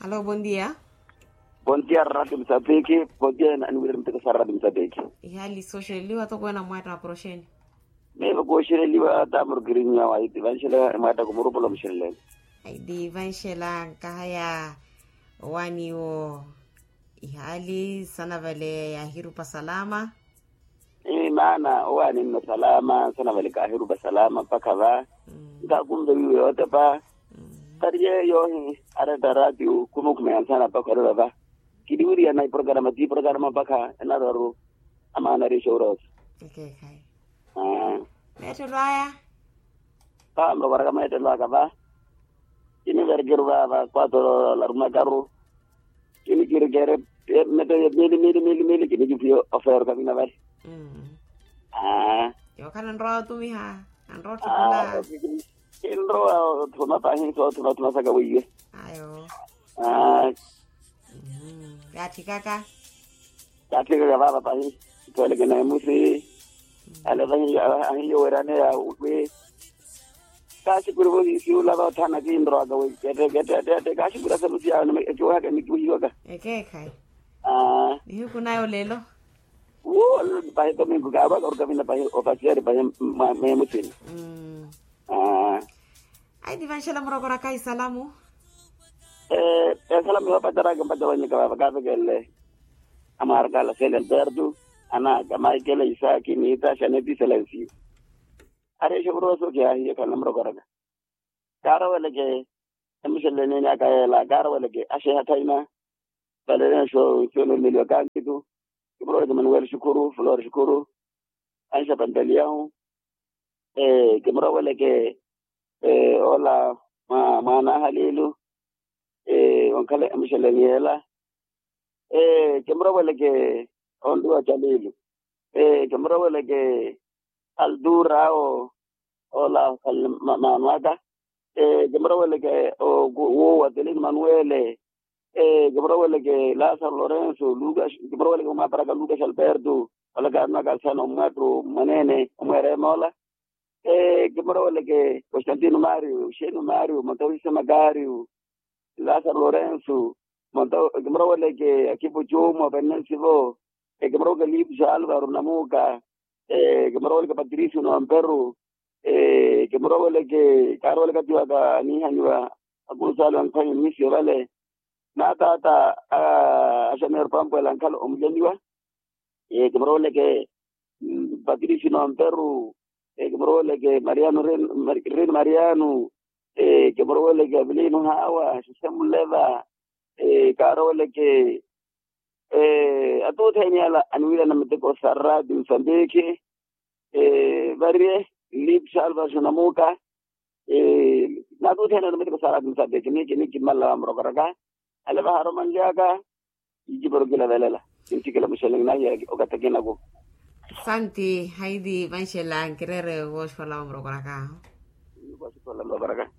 Aló, buen día. Buen día, Radio Msabiki. Buen día, na anwira mtaka sa Radio Msabiki. Ihali social liwa to kwena mwata na prosheni. Mebe ko shire liwa ta murgirin ya wa iti ban shire mata ko murubulo mshire. Aidi vanshela kahaya wani wo ihali sana vale ya hiru pa salama. Maana wani no salama sana vale ka hiru ba salama paka ba. Ga kumbe wiwe wata ba. Kariye yo ara da radio kuma yansana pa ko ba. Kidiwiri na programa paka na ro amana re showros. Okay, kai. Meto raya. Mro baraga meto laka ba. Ini vergeru ba 4 la ruma garu. Ini kira-kira meto mili kini jufio offer kami na ba. Yo kan nro tu miha. Nro tukula. Nro tuma pahin tuma saka wiye. Ayo. Ya kaka. Ya tika baba pahin. Tole kena musi. Ala pahin yo werane ya we. Kasi kurbo si ula ba thana ki ndro aga we. Kete kasi kura sa musi ana me jo haka ni kuyo ka. Kai. Ni kunayo lelo. Pahin to me gaba or kami na pahin ofasier pahin me musi. Ai di vanshela mrokora kai salamu. Salamu yo patara ga patara ni ka ba gelle. Amar kala selen perdu ana kama ikele isaki ni ta shaneti selensi. Are shobro so kya hiya kana mrokora. Karo wala ke emshelle ne na ka la karo wala ke ashe hataina. Balena sho no milio ka kitu. Kibro de Manuel Shukuru, Flor Shukuru. Aisha Pantaleão. Kibro wala ke hola mana halilu onkale amshele yela kemro wala ke ondu achalilu kemro wala ke aldura o hola manwada kemro wala ke o wo adelin manuele kemro wala ke Lazaro Lorenzo Lucas kemro wala ke para Lucas Alberto wala ka na kalsano matro manene umere mola kemro wala ke Constantino Mario, Sheno Mario, Montauisa Magario, Lazaro Lorenzo, kemro wala ke Akipo Jomo, Benensivo, kemro ke Lipsa Alvaro Namuka, kemro wala ke Patricio Noamperu, kemro wala ke Carol Katiwaka Nihanywa, Agusalo Antonio Misio Vale, Nata Ashamer Pampo Lankalo Omjaniwa, kemro wala ke Patricio Noamperu, kemro wala ke Mariano Ren Mariano kemro wala ke Abelino Hawa Sistemu Leva karo wala ke atu thanyala anwila na mteko sarra din sambeke barie lip salva sunamuka na tu thanyala na mteko sarra din sambeke ni kimalla amro karaka ala baharo manjaga jibro gila velela intikela mushalina ya okatakena go Santi, Heidi, vanshela, kerere, wash for la mrokora ka. Wash for la mrokora ka.